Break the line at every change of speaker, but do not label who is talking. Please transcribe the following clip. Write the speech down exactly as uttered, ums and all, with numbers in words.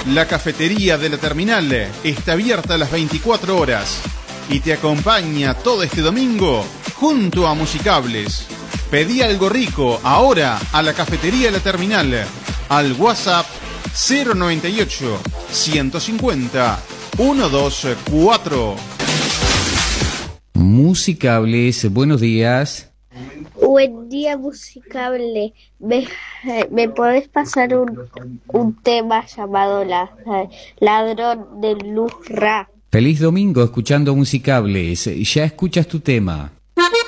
La cafetería de la terminal está abierta a las veinticuatro horas y te acompaña todo este domingo junto a Musicables. Pedí algo rico ahora a la cafetería de la terminal al WhatsApp cero noventa y ocho, ciento cincuenta, ciento veinticuatro.
Musicables, buenos días.
Buen día, Musicable. ¿Me, me podés pasar un, un tema llamado la, Ladrón de Luz Ra?
Feliz domingo escuchando Musicables. Ya escuchas tu tema.